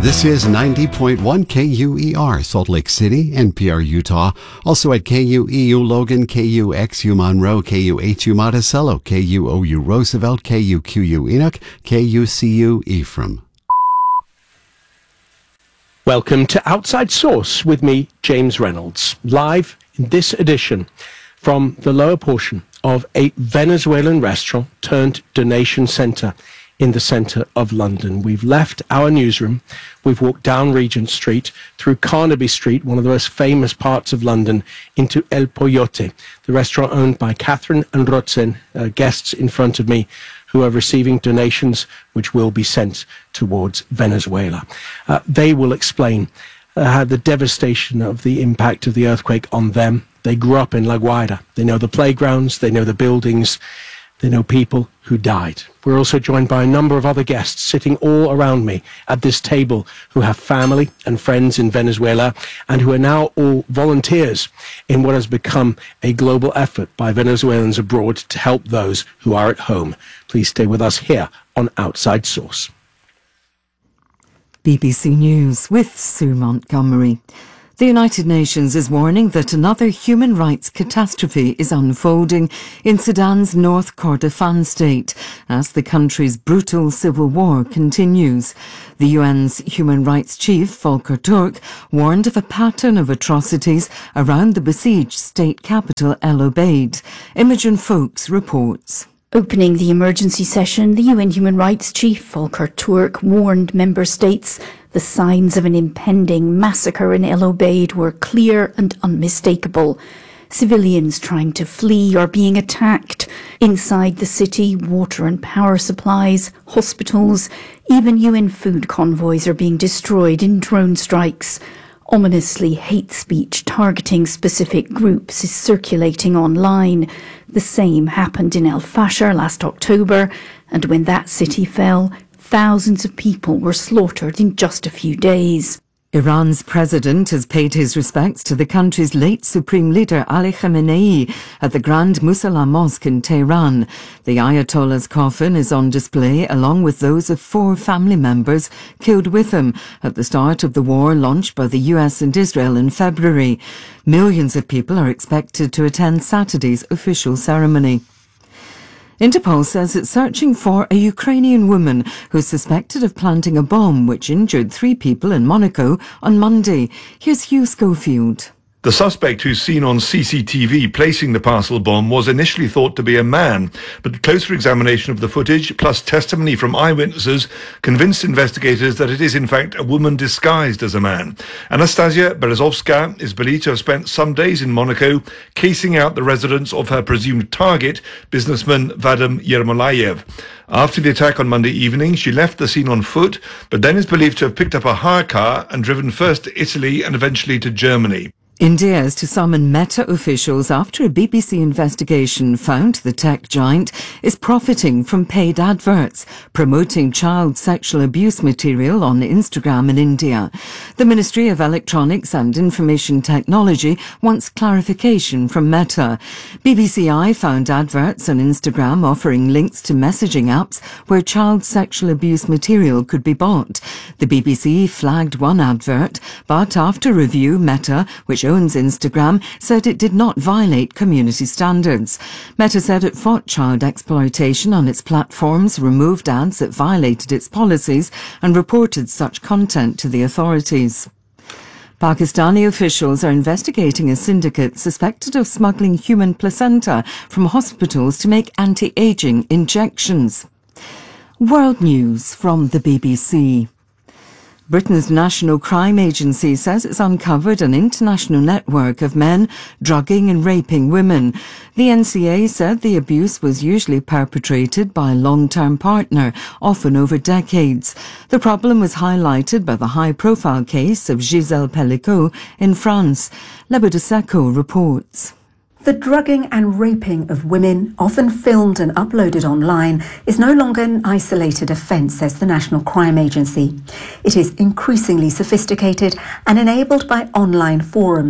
This is 90.1 KUER, Salt Lake City, NPR Utah. Also at KUEU Logan, KUXU Monroe, KUHU Monticello, KUOU Roosevelt, KUQU Enoch, KUCU Ephraim. Welcome to Outside Source with me, James Reynolds, live in this edition from the lower portion of a Venezuelan restaurant turned donation centre in the centre of London. We've left our newsroom. We've walked down Regent Street, through Carnaby Street, one of the most famous parts of London, into El Pollote, the restaurant owned by Catherine and Rotzen, guests in front of me, who are receiving donations which will be sent towards Venezuela. They will explain the devastation of the impact of the earthquake on them. They grew up in La Guaira. They know the playgrounds, they know the buildings, they know people who died. We're also joined by a number of other guests sitting all around me at this table who have family and friends in Venezuela and who are now all volunteers in what has become a global effort by Venezuelans abroad to help those who are at home. Please stay with us here on Outside Source. BBC News with Sue Montgomery. The United Nations is warning that another human rights catastrophe is unfolding in Sudan's North Kordofan state as the country's brutal civil war continues. The UN's human rights chief, Volker Turk, warned of a pattern of atrocities around the besieged state capital El Obeid. Imogen Folks reports. Opening the emergency session, the UN Human Rights Chief, Volker Turk, warned member states the signs of an impending massacre in El Obeid were clear and unmistakable. Civilians trying to flee are being attacked. Inside the city, water and power supplies, hospitals, even UN food convoys are being destroyed in drone strikes. Ominously, hate speech targeting specific groups is circulating online. The same happened in El Fasher last October, and when that city fell, thousands of people were slaughtered in just a few days. Iran's president has paid his respects to the country's late supreme leader Ali Khamenei at the Grand Musalla Mosque in Tehran. The Ayatollah's coffin is on display along with those of 4 family members killed with him at the start of the war launched by the US and Israel in February. Millions of people are expected to attend Saturday's official ceremony. Interpol says it's searching for a Ukrainian woman who's suspected of planting a bomb which injured 3 people in Monaco on Monday. Here's Hugh Schofield. The suspect, who's seen on CCTV placing the parcel bomb, was initially thought to be a man, but closer examination of the footage, plus testimony from eyewitnesses, convinced investigators that it is in fact a woman disguised as a man. Anastasia Berezovska is believed to have spent some days in Monaco casing out the residence of her presumed target, businessman Vadim Yermolayev. After the attack on Monday evening, she left the scene on foot, but then is believed to have picked up a hire car and driven first to Italy and eventually to Germany. India is to summon Meta officials after a BBC investigation found the tech giant is profiting from paid adverts promoting child sexual abuse material on Instagram in India. The Ministry of Electronics and Information Technology wants clarification from Meta. BBCi found adverts on Instagram offering links to messaging apps where child sexual abuse material could be bought. The BBC flagged one advert, but after review, Meta, which owns Instagram, said it did not violate community standards. Meta said it fought child exploitation on its platforms, removed ads that violated its policies, and reported such content to the authorities. Pakistani officials are investigating a syndicate suspected of smuggling human placenta from hospitals to make anti-aging injections. World News from the BBC. Britain's National Crime Agency says it's uncovered an international network of men drugging and raping women. The NCA said the abuse was usually perpetrated by a long-term partner, often over decades. The problem was highlighted by the high-profile case of Gisèle Pellicot in France. Lebeda Seko reports. The drugging and raping of women, often filmed and uploaded online, is no longer an isolated offence, says the National Crime Agency. It is increasingly sophisticated and enabled by online forums.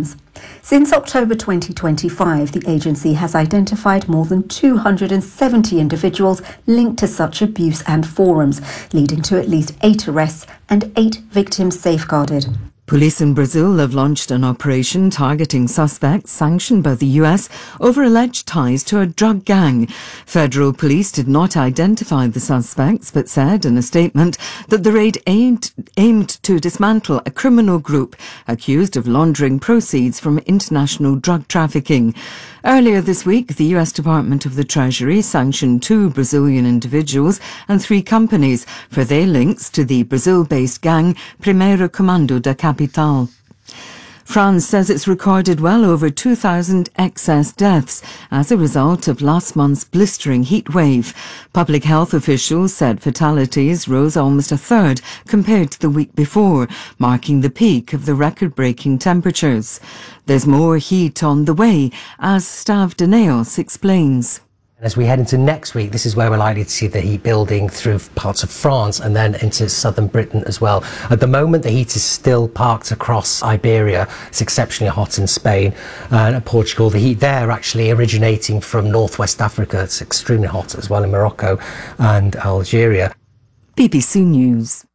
Since October 2025, the agency has identified more than 270 individuals linked to such abuse and forums, leading to at least 8 arrests and 8 victims safeguarded. Police in Brazil have launched an operation targeting suspects sanctioned by the US over alleged ties to a drug gang. Federal police did not identify the suspects but said in a statement that the raid aimed to dismantle a criminal group accused of laundering proceeds from international drug trafficking. Earlier this week, the US Department of the Treasury sanctioned 2 Brazilian individuals and 3 companies for their links to the Brazil-based gang Primeiro Comando da Capital. France says it's recorded well over 2,000 excess deaths as a result of last month's blistering heat wave. Public health officials said fatalities rose almost a third compared to the week before, marking the peak of the record-breaking temperatures. There's more heat on the way, as Stav Daneos explains. As we head into next week, this is where we're likely to see the heat building through parts of France and then into southern Britain as well. At the moment, the heat is still parked across Iberia. It's exceptionally hot in Spain and Portugal. The heat there actually originating from northwest Africa. It's extremely hot as well in Morocco and Algeria. BBC News.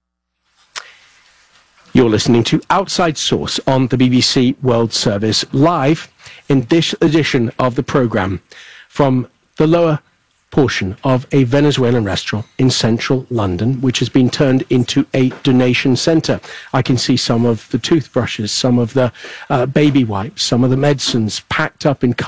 You're listening to Outside Source on the BBC World Service, live in this edition of the programme from the lower portion of a Venezuelan restaurant in central London, which has been turned into a donation centre. I can see some of the toothbrushes, some of the baby wipes, some of the medicines packed up in